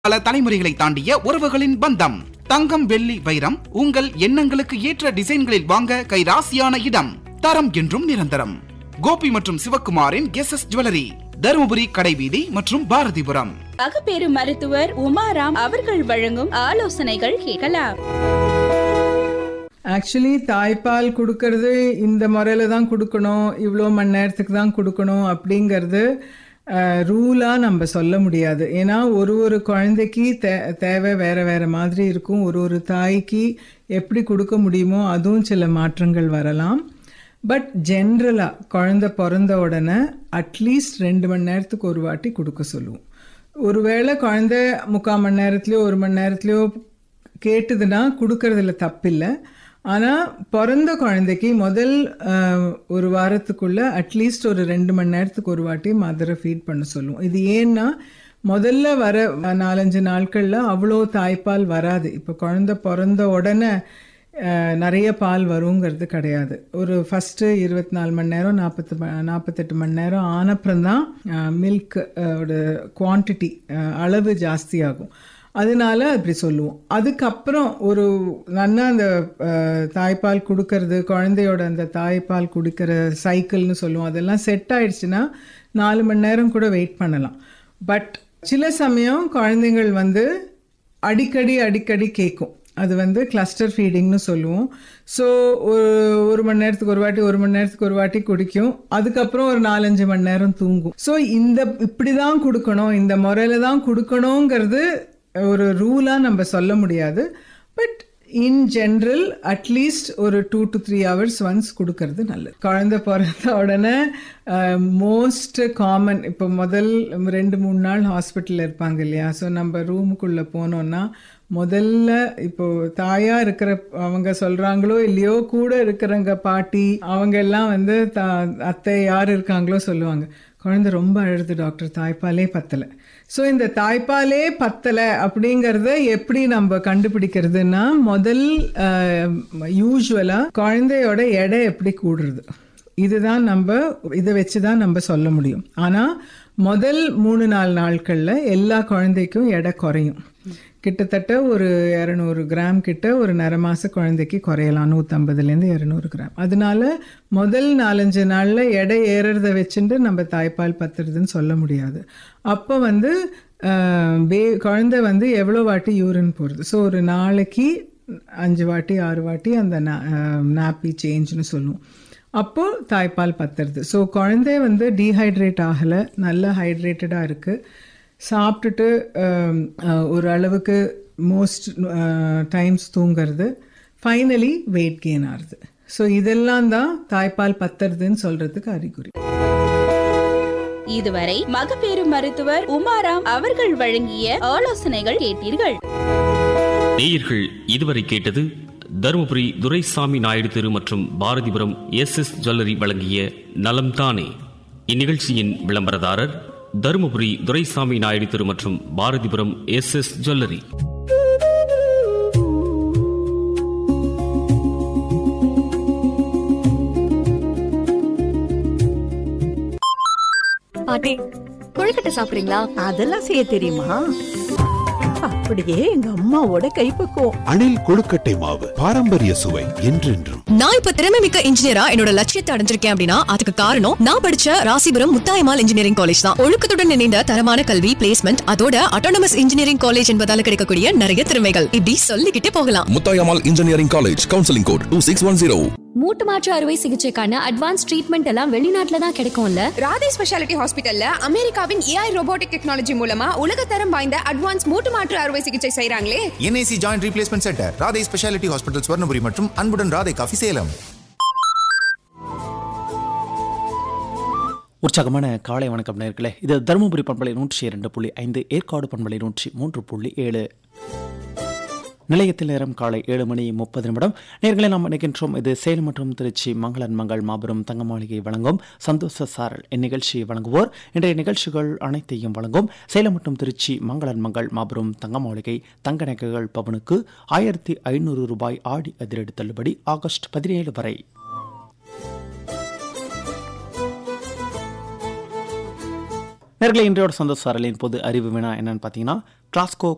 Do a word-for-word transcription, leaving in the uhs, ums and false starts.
பல தலைமுறைகளை தாண்டிய உறவுகளின் பந்தம். தங்கம், வெள்ளி, வைரம் உங்கள் எண்ணங்களுக்கு ஏற்ற டிசைன்களில் வாங்க கைராசியான இடம். தரம் என்றும் நிரந்தரம். கோபி மற்றும் சிவக்குமாரின் எஸ் எஸ் ஜுவல்லரி, தருமபுரி கடைவீதி மற்றும் பாரதிபுரம். மகப்பேறு மருத்துவர் உமாராம் அவர்கள் வழங்கும் ஆலோசனைகள் கேட்கலாம். ஆக்சுவலி தாய்ப்பால் கொடுக்கறது இந்த முறையில தான் கொடுக்கணும், இவ்வளோ மணி நேரத்துக்கு தான் கொடுக்கணும் அப்படிங்கிறது ரூலாக நம்ம சொல்ல முடியாது. ஏன்னா ஒரு ஒரு குழந்தைக்கு தே தேவை வேறு வேறு மாதிரி இருக்கும். ஒரு ஒரு தாய்க்கு எப்படி கொடுக்க முடியுமோ அதுவும் சில மாற்றங்கள் வரலாம். பட் ஜென்ரலாக குழந்தை பிறந்த உடனே அட்லீஸ்ட் ரெண்டு மணி நேரத்துக்கு ஒரு வாட்டி கொடுக்க சொல்லுவோம். ஒருவேளை குழந்தை முக்கால் மணி நேரத்துலையோ ஒரு மணி நேரத்துலையோ கேட்டுதுன்னா கொடுக்கறதுல தப்பில்லை. ஆனால் பிறந்த குழந்தைக்கு முதல் ஒரு வாரத்துக்குள்ளே அட்லீஸ்ட் ஒரு ரெண்டு மணி நேரத்துக்கு ஒரு வாட்டி மதரை ஃபீட் பண்ண சொல்லுவோம். இது ஏன்னா முதல்ல வர நாலஞ்சு நாட்களில் அவ்வளோ தாய்ப்பால் வராது. இப்போ குழந்தை பிறந்த உடனே நிறைய பால் வருங்கிறது கிடையாது. ஒரு ஃபஸ்ட்டு இருபத்தி நாலு மணி நேரம் நாற்பத்து நாற்பத்தெட்டு மணி நேரம் ஆனப்புறம்தான் மில்க் குவான்டிட்டி அளவு ஜாஸ்தியாகும். அதனால அப்படி சொல்லுவோம். அதுக்கப்புறம் ஒரு நல்லா அந்த தாய்ப்பால் கொடுக்கறது, குழந்தையோட அந்த தாய்ப்பால் குடிக்கிற சைக்கிள்னு சொல்லுவோம், அதெல்லாம் செட் ஆயிடுச்சுன்னா நாலு மணி நேரம் கூட வெயிட் பண்ணலாம். பட் சில சமயம் குழந்தைங்கள் வந்து அடிக்கடி அடிக்கடி கேட்கும். அது வந்து கிளஸ்டர் ஃபீடிங்னு சொல்லுவோம். ஸோ ஒரு ஒரு மணி நேரத்துக்கு ஒரு வாட்டி ஒரு மணி நேரத்துக்கு ஒரு வாட்டி குடிக்கும். அதுக்கப்புறம் ஒரு நாலஞ்சு மணி நேரம் தூங்கும். ஸோ இந்த இப்படி தான் கொடுக்கணும், இந்த முறையில் தான் கொடுக்கணுங்கிறது ஒரு ரூலாக நம்ம சொல்ல முடியாது. பட் இன் ஜென்ரல் அட்லீஸ்ட் ஒரு two to three hours once கொடுக்கறது நல்லது. குழந்தை பிறந்த உடனே மோஸ்ட் காமன் இப்போ முதல் ரெண்டு மூணு நாள் ஹாஸ்பிட்டலில் இருப்பாங்க இல்லையா. ஸோ நம்ம ரூமுக்குள்ளே போனோன்னா முதல்ல இப்போ தாயா இருக்கிற அவங்க சொல்றாங்களோ இல்லையோ, கூட இருக்கிறவங்க பாட்டி அவங்க எல்லாம் வந்து தா அத்தை யார் இருக்காங்களோ சொல்லுவாங்க, குழந்தை ரொம்ப அழுது டாக்டர், தாய்ப்பாலே பத்தலை. ஸோ இந்த தாய்ப்பாலே பத்தலை அப்படிங்கிறத எப்படி நம்ம கண்டுபிடிக்கிறதுனா, முதல் யூஸ்வலாக குழந்தையோட எடை எப்படி கூடுறது, இதுதான் நம்ம இதை வச்சு தான் நம்ம சொல்ல முடியும். ஆனால் முதல் மூணு நாலு நாட்களில் எல்லா குழந்தைக்கும் எடை குறையும். கிட்டத்தட்ட ஒரு இரநூறு கிராம் கிட்ட ஒரு நிற மாத குழந்தைக்கு குறையலாம், நூற்றம்பதுலேருந்து இரநூறு கிராம். அதனால முதல் நாலஞ்சு நாளில் எடை ஏறுறத வச்சுட்டு நம்ம தாய்ப்பால் பத்துறதுன்னு சொல்ல முடியாது. அப்போ வந்து பே குழந்தை வந்து எவ்வளோ வாட்டி யூரின் போகிறது, ஸோ ஒரு நாளைக்கு அஞ்சு வாட்டி ஆறு வாட்டி அந்த நாப்பி சேஞ்சுன்னு சொல்லுவோம். அப்போது தாய்ப்பால் பத்துறது. ஸோ குழந்தை வந்து டீஹைட்ரேட் ஆகலை, நல்லா ஹைட்ரேட்டடாக இருக்குது, சாப்பிட்டுட்டு ஒரு அளவுக்கு most times தூங்கிறது, finally weight gain ஆகுது. ஸோ இதெல்லாம் தான் தாய்ப்பால் பத்துறதுன்னு சொல்றதுக்கு அறிகுறி. இதுவரை மகப்பேறு மருத்துவர் உமாராம் அவர்கள் வழங்கிய ஆலோசனைகள் கேட்டீர்கள். நேயர்கள் இதுவரை கேட்டது தருமபுரி துரைசாமி நாயுடு தெரு மற்றும் பாரதிபுரம் எஸ் எஸ் ஜுவல்லரி வழங்கிய நலம் தானே. இந்நிகழ்ச்சியின் விளம்பரதாரர் தருமபுரி துரைசாமி நாயுடு தெரு மற்றும் பாரதிபுரம் எஸ் எஸ் ஜுவல்லரி. பாட்டி, கொழுக்கட்டை சாப்பிடுறீங்களா? அதெல்லாம் செய்ய தெரியுமா? அப்படியே எங்க அம்மாவோட கைப்பக்குவம். அணில் கொழுக்கட்டை மாவு, பாரம்பரிய சுவை என்றென்றும். நான் இப்ப திறமை மிக்க இன்ஜினியரா என்னோட லட்சியத்தை அடைஞ்சிருக்கேன் அப்படின்னா அதுக்கு காரணம் நான் படிச்ச ராசிபுரம் முத்தாயம்மாள் இன்ஜினியரிங் காலேஜ் தான். ஒழுக்கத்துடன் இணைந்த தரமான கல்வி, பிளேஸ்மெண்ட், அதோட அட்டானமஸ் இன்ஜினியரிங் காலேஜ் என்பதால கிடைக்கக்கூடிய நிறைய திறமைகள் இப்படி சொல்லிக்கிட்டே போகலாம். Muthayammal engineering college, counselling code two six one zero. மூட்டு மாற்று அறுவை சிகிச்சைக்கான அட்வான்ஸ் ட்ரீட்மெண்ட் எல்லாம் வெளிநாட்டுல தான் கிடைக்கும்ல. ராதே ஸ்பெஷாலிட்டி ஹாஸ்பிட்டல்ல அமெரிக்காவின் ஏஐ ரோபோட்டிக் டெக்னாலஜி மூலமா உலகத்தரம் வாய்ந்த அட்வான்ஸ் மூட்டு மாற்று அறுவை சிகிச்சை செய்றாங்களே. NIC joint replacement centre, Radhe speciality hospital, Swarnapuri மற்றும் அன்புடன் ராதே காஃபி, சேலம். உற்சாகமான காலை வணக்கம் நேயர்களே. இது தருமபுரி பண்பலை நூற்றி இரண்டு புள்ளி ஐந்து, ஏற்காடு பண்பலை நூற்றி மூன்று புள்ளி ஏழு. நிலையத்தில் நேரம் காலை ஏழு மணி முப்பது நிமிடம். நேர்களை நாம் நினைக்கின்றோம். இது சேலம் மற்றும் திருச்சி மங்களன் மங்கள் மாபெரும் தங்க மாளிகை வழங்கும் சந்தோஷ சாரல். இந்நிகழ்ச்சியை வழங்குவோர் இன்றைய நிகழ்ச்சிகள் அனைத்தையும் வழங்கும் சேலம் மற்றும் திருச்சி மங்களன் மங்கள் மாபெரும் தங்க மாளிகை. தங்க நகைகள் பவனுக்கு ஆயிரத்தி ஐநூறு ரூபாய் ஆடி அதிரடி தள்ளுபடி ஆகஸ்ட் பதினேழு வரை. நேர்களை இன்றையோட சந்தோஷ சாரலின் பொது அறிவு வினா என்னன்னு பார்த்தீங்கன்னா, கிளாஸ்கோ